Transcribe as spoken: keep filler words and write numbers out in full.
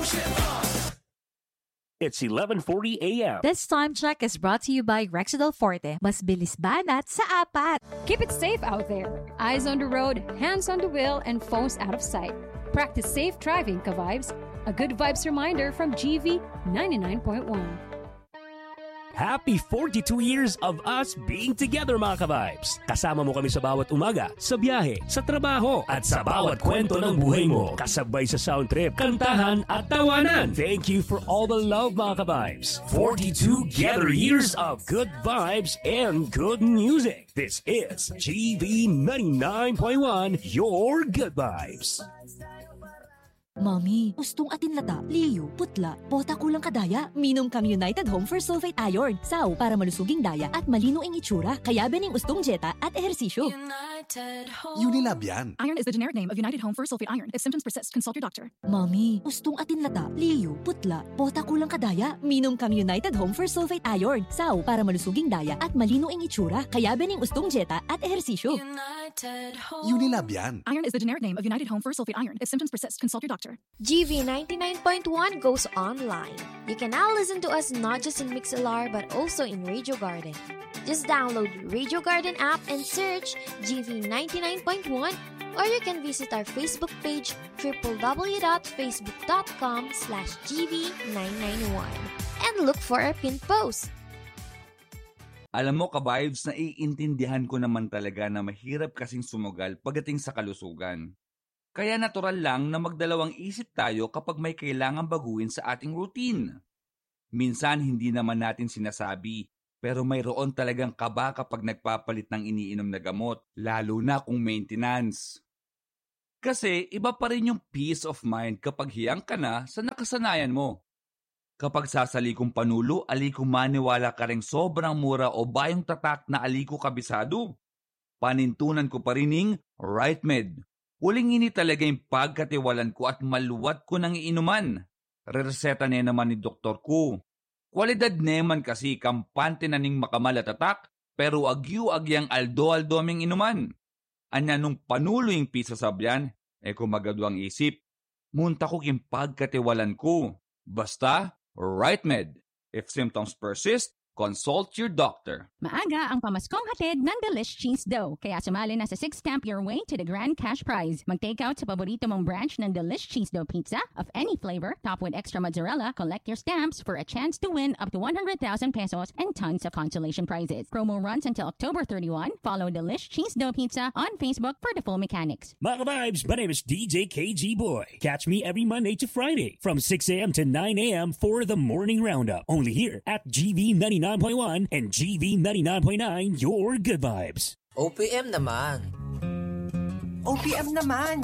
It's eleven forty a.m. This time check is brought to you by Rexidol Forte. Mas bilis banat sa apat. Keep it safe out there. Eyes on the road, hands on the wheel, and phones out of sight. Practice safe driving, ka-vibes. A good vibes reminder from G V ninety-nine point one. Happy forty-two years of us being together, mga ka-vibes. Kasama mo kami sa bawat umaga, sa biyahe, sa trabaho, at sa bawat kwento ng buhay mo. Kasabay sa sound trip, kantahan, at tawanan. Thank you for all the love, mga ka-vibes. forty-two together years of good vibes and good music. This is G V ninety-nine point one, your good vibes. Mami, ustong atin lata, liyo, putla, bota kulang kadaya. Minom kami United Home for Sulfate Iron. Sao, para malusuging daya at malino ang itsura. Kaya bening ustong jeta at ehersisyo. Unilab yan. Iron is the generic name of United Home for Sulfate Iron. If symptoms persist, consult your doctor. Mami, ustong atin lata, liyo, putla, bota kulang kadaya. Minom kami United Home for Sulfate Iron. Sao, para malusuging daya at malino ang itsura. Kaya bening ustong jeta at ehersisyo. Unilab yan. Iron is the generic name of United Home for Sulfate Iron. If symptoms persist, consult your doctor. G V ninety-nine point one goes online. You can now listen to us not just in Mixlr but also in Radio Garden. Just download Radio Garden app and search G V ninety-nine point one, or you can visit our Facebook page w w w dot facebook dot com slash G V nine ninety-one and look for our pinned post. Alam mo, ka-vibes, naiintindihan ko naman talaga na mahirap kasing sumugal pagdating sa kalusugan. Kaya natural lang na magdalawang isip tayo kapag may kailangang baguhin sa ating routine. Minsan hindi naman natin sinasabi, pero mayroon talagang kaba kapag nagpapalit ng iniinom na gamot, lalo na kung maintenance. Kasi iba pa rin yung peace of mind kapag hiyang ka na sa nakasanayan mo. Kapag sasalikong panulo, aliko maniwala ka ring sobrang mura o bayong tatak na aliko kabisado. Panintunan ko pa rin ng RightMed. Huling ini talaga yung pagkatiwalan ko at maluwat ko ng iinuman. Rereseta niya naman ni doktor ko. Kwalidad naman kasi kampante na ning makamal at atak, pero agyu-agyang aldo-aldo aming inuman. Anya nung panulo yung pisa sabyan, eh kumagado ang isip. Munta ko yung pagkatiwalan ko. Basta, RightMed. If symptoms persist, consult your doctor. Maaga ang pamaskong hatid ng Delish Cheese Dough. Kaya sumali na sa six stamp your way to the grand cash prize. Mag-take out sa paborito mong branch ng Delish Cheese Dough Pizza of any flavor, top with extra mozzarella. Collect your stamps for a chance to win up to one hundred thousand pesos and tons of consolation prizes. Promo runs until October thirty-first. Follow Delish Cheese Dough Pizza on Facebook for the full mechanics. Mga vibes, my name is D J K G Boy. Catch me every Monday to Friday from six a.m. to nine a.m. for the morning roundup. Only here at G V ninety-nine point one and G V ninety-nine point nine, your good vibes. O P M naman. O P M naman.